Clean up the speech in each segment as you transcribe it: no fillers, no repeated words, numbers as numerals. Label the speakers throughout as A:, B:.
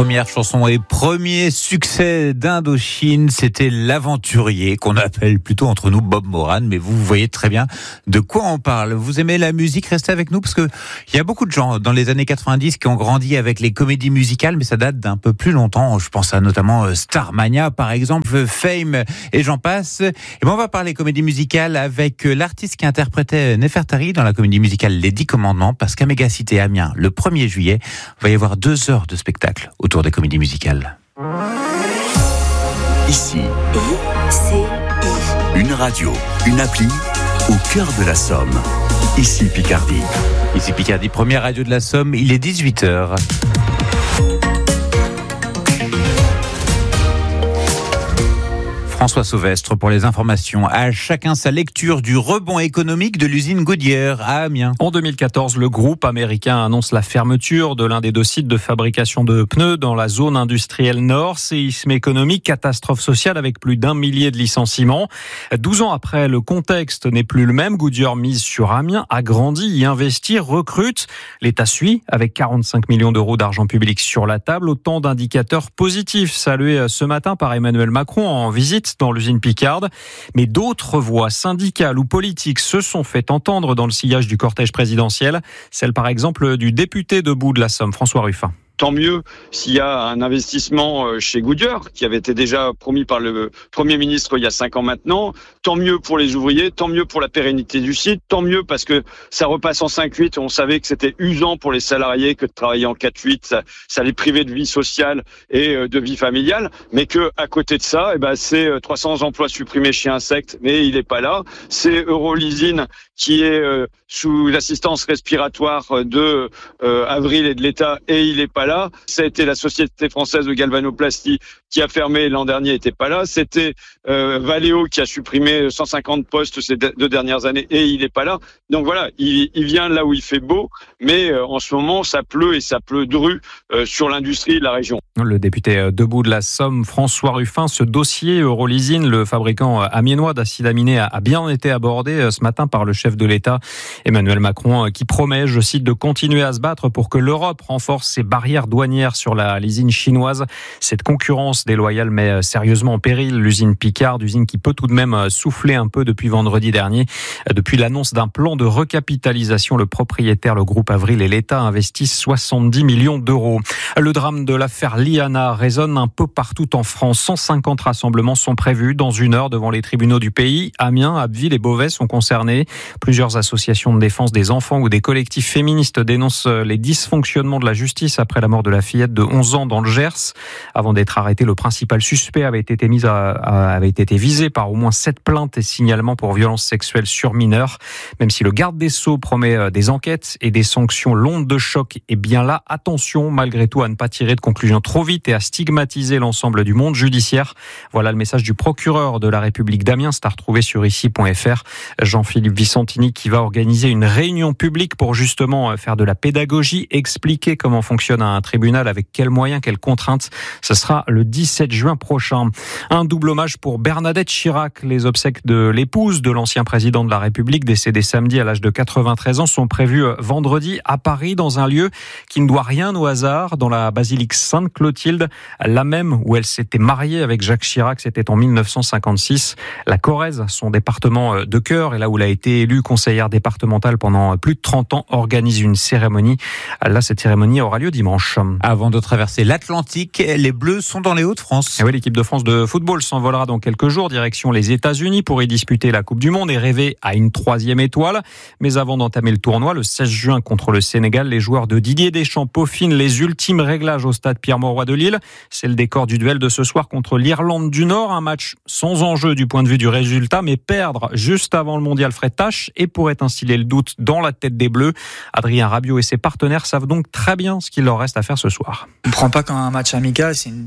A: Première chanson et premier succès d'Indochine, c'était L'Aventurier, qu'on appelle plutôt entre nous Bob Moran, mais vous voyez très bien de quoi on parle. Vous aimez la musique? Restez avec nous, parce que il y a beaucoup de gens dans les années 90 qui ont grandi avec les comédies musicales, mais ça date d'un peu plus longtemps. Je pense à notamment Starmania, par exemple, Fame, et j'en passe. Et ben on va parler comédie musicale avec l'artiste qui interprétait Nefertari dans la comédie musicale Les 10 Commandements, parce qu'à Mégacité Amiens, le 1er juillet, il va y avoir 2 heures de spectacle autour des comédies musicales.
B: Ici, une radio, une appli au cœur de la Somme. Ici Picardie.
A: Ici Picardie, première radio de la Somme, il est 18h. François Sauvestre pour les informations. À chacun sa lecture du rebond économique de l'usine Goodyear à Amiens.
C: En 2014, le groupe américain annonce la fermeture de l'un des 2 sites de fabrication de pneus dans la zone industrielle nord. Séisme économique, catastrophe sociale avec plus d'1 millier de licenciements. 12 ans après, le contexte n'est plus le même. Goodyear mise sur Amiens, agrandit, y investit, recrute. L'État suit avec 45 millions d'euros d'argent public sur la table. Autant d'indicateurs positifs salués ce matin par Emmanuel Macron en visite dans l'usine Picarde. Mais d'autres voix syndicales ou politiques se sont fait entendre dans le sillage du cortège présidentiel. Celle par exemple du député Debout de la Somme, François Ruffin.
D: Tant mieux s'il y a un investissement chez Goodyear, qui avait été déjà promis par le Premier ministre il y a 5 ans maintenant. Tant mieux pour les ouvriers, tant mieux pour la pérennité du site, tant mieux parce que ça repasse en 5-8. On savait que c'était usant pour les salariés que de travailler en 4-8. Ça les privait de vie sociale et de vie familiale. Mais que à côté de ça, c'est 300 emplois supprimés chez Insect, mais il n'est pas là. C'est Eurolysine qui est sous l'assistance respiratoire de Avril et de l'État, et il n'est pas là. Ça a été la Société française de galvanoplastie qui a fermé l'an dernier, n'était pas là. C'était Valeo qui a supprimé 150 postes ces 2 dernières années, et il n'est pas là. Donc voilà, il vient là où il fait beau, mais en ce moment ça pleut, et ça pleut dru sur l'industrie de la région.
C: Le député Debout de la Somme, François Ruffin, ce dossier Eurolysine, le fabricant amiénois d'acide aminé, a bien été abordé ce matin par le chef de l'État, Emmanuel Macron, qui promet, je cite, de continuer à se battre pour que l'Europe renforce ses barrières douanières sur l'usine chinoise. Cette concurrence déloyale met sérieusement en péril l'usine Picarde, usine qui peut tout de même souffler un peu depuis vendredi dernier. Depuis l'annonce d'un plan de recapitalisation, le propriétaire, le groupe Avril et l'État investissent 70 millions d'euros. Le drame de l'affaire Liana résonne un peu partout en France. 150 rassemblements sont prévus dans 1 heure devant les tribunaux du pays. Amiens, Abbeville et Beauvais sont concernés. Plusieurs associations de défense des enfants ou des collectifs féministes dénoncent les dysfonctionnements de la justice après la mort de la fillette de 11 ans dans le Gers. Avant d'être arrêté, le principal suspect avait été visé par au moins 7 plaintes et signalements pour violences sexuelles sur mineurs. Même si le garde des Sceaux promet des enquêtes et des sanctions, l'onde de choc est bien là. Attention malgré tout à ne pas tirer de conclusions trop vite et à stigmatiser l'ensemble du monde judiciaire. Voilà le message du procureur de la République d'Amiens, c'est à retrouver sur ici.fr. Jean-Philippe Vicentini, qui va organiser une réunion publique pour justement faire de la pédagogie, expliquer comment fonctionne un tribunal, avec quels moyens, quelles contraintes. Ce sera le 17 juin prochain. Un double hommage pour Bernadette Chirac. Les obsèques de l'épouse de l'ancien président de la République, décédé samedi à l'âge de 93 ans, sont prévues vendredi à Paris, dans un lieu qui ne doit rien au hasard, dans la basilique Sainte-Clotilde, la même où elle s'était mariée avec Jacques Chirac, c'était en 1956. La Corrèze, son département de cœur, et là où elle a été élue conseillère départementale pendant plus de 30 ans, organise une cérémonie. Là, cette cérémonie aura lieu dimanche.
A: Avant de traverser l'Atlantique, les Bleus sont dans les Hauts-de-France.
C: Et oui, l'équipe de France de football s'envolera dans quelques jours, direction les États-Unis pour y disputer la Coupe du Monde et rêver à une 3e étoile. Mais avant d'entamer le tournoi, le 16 juin contre le Sénégal, les joueurs de Didier Deschamps peaufinent les ultimes réglages au stade Pierre-Mauroy de Lille. C'est le décor du duel de ce soir contre l'Irlande du Nord. Un match sans enjeu du point de vue du résultat, mais perdre juste avant le mondial ferait tâche et pourrait instiller le doute dans la tête des Bleus. Adrien Rabiot et ses partenaires savent donc très bien ce qu'il leur reste à faire ce soir.
E: On ne prend pas comme un match amical, c'est une dernière répétition.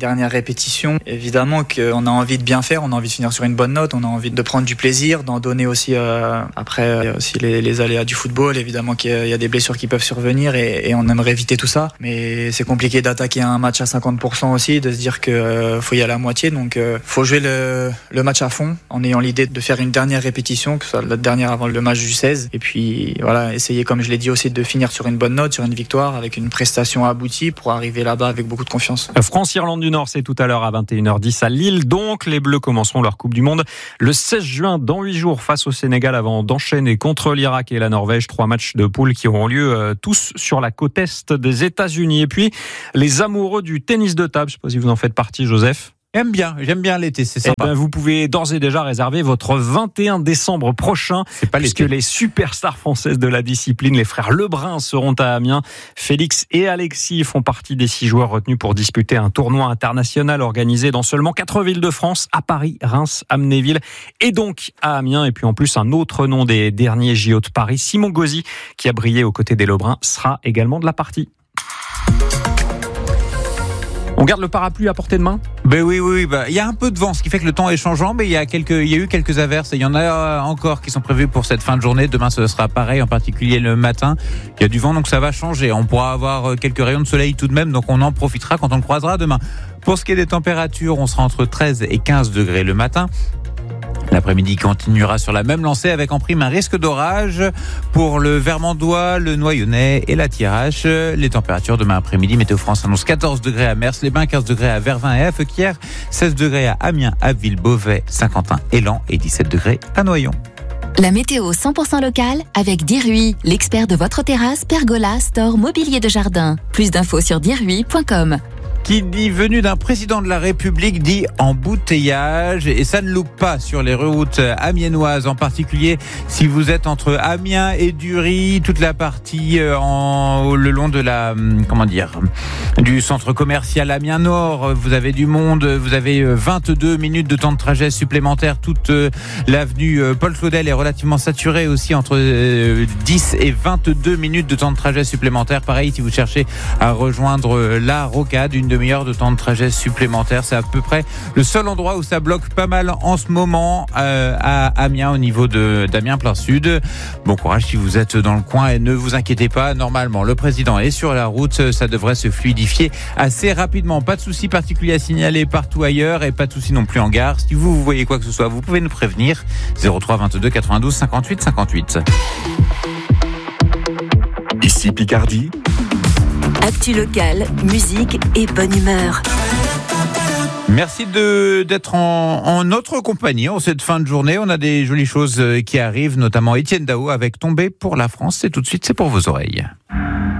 E: répétition. Évidemment qu'on a envie de bien faire, on a envie de finir sur une bonne note, on a envie de prendre du plaisir, d'en donner aussi. Après, il y a aussi les aléas du football, évidemment qu'il y a des blessures qui peuvent survenir et on aimerait éviter tout ça. Mais c'est compliqué d'attaquer un match à 50% aussi, de se dire que faut y aller à moitié. Donc faut jouer le match à fond en ayant l'idée de faire une dernière répétition, que ce soit la dernière avant le match du 16. Et puis voilà, essayer, comme je l'ai dit aussi, de finir sur une bonne note, sur une victoire, avec une prestation aboutie pour arriver là-bas avec beaucoup de confiance.
C: France-Irlande du Nord, c'est tout à l'heure à 21h10 à Lille. Donc les Bleus commenceront leur Coupe du Monde le 16 juin, dans 8 jours, face au Sénégal, avant d'enchaîner contre l'Irak et la Norvège. 3 matchs de poule qui auront lieu tous sur la côte est des États-Unis. Et puis les amoureux du tennis de table, je ne sais pas si vous en faites partie, Joseph.
A: J'aime bien l'été, c'est sympa.
C: Vous pouvez d'ores et déjà réserver votre 21 décembre prochain, puisque les superstars françaises de la discipline, les frères Lebrun, seront à Amiens. Félix et Alexis font partie des 6 joueurs retenus pour disputer un tournoi international organisé dans seulement 4 villes de France, à Paris, Reims, Amnéville et donc à Amiens. Et puis en plus, un autre nom des derniers JO de Paris, Simon Gauzy, qui a brillé aux côtés des Lebrun, sera également de la partie. On garde le parapluie à portée de main ?
A: Ben oui. Il y a un peu de vent, ce qui fait que le temps est changeant, mais il y a eu quelques averses et il y en a encore qui sont prévues pour cette fin de journée. Demain, ce sera pareil, en particulier le matin. Il y a du vent, donc ça va changer. On pourra avoir quelques rayons de soleil tout de même, donc on en profitera quand on le croisera demain. Pour ce qui est des températures, on sera entre 13 et 15 degrés le matin. L'après-midi continuera sur la même lancée avec en prime un risque d'orage pour le Vermandois, le Noyonnais et la Thiérache. Les températures demain après-midi, Météo France annonce 14 degrés à Mers-les-Bains, 15 degrés à Vervins et à Feuquières, 16 degrés à Amiens, Abbeville, Beauvais, Saint-Quentin et Laon et 17 degrés à Noyon.
F: La météo 100% locale avec Dirui, l'expert de votre terrasse, pergola, store, mobilier de jardin. Plus d'infos sur dirui.com.
A: Qui dit venu d'un président de la République dit embouteillage, et ça ne loupe pas sur les routes amiénoises, en particulier si vous êtes entre Amiens et Dury, toute la partie le long de du centre commercial Amiens Nord. Vous avez du monde, vous avez 22 minutes de temps de trajet supplémentaire. Toute l'avenue Paul Claudel est relativement saturée aussi, entre 10 et 22 minutes de temps de trajet supplémentaire. Pareil si vous cherchez à rejoindre la Rocade, une demi-heure de temps de trajet supplémentaire. C'est à peu près le seul endroit où ça bloque pas mal en ce moment à Amiens, au niveau d'Amiens plein sud. Bon courage si vous êtes dans le coin et ne vous inquiétez pas, normalement le président est sur la route, ça devrait se fluidifier assez rapidement. Pas de soucis particuliers à signaler partout ailleurs et pas de soucis non plus en gare. Si vous voyez quoi que ce soit, vous pouvez nous prévenir. 03 22 92 58 58.
B: Ici Picardie.
F: Actu locale, musique et bonne humeur.
A: Merci d'être en notre compagnie en cette fin de journée. On a des jolies choses qui arrivent, notamment Étienne Dao avec Tomber pour la France. C'est tout de suite, c'est pour vos oreilles.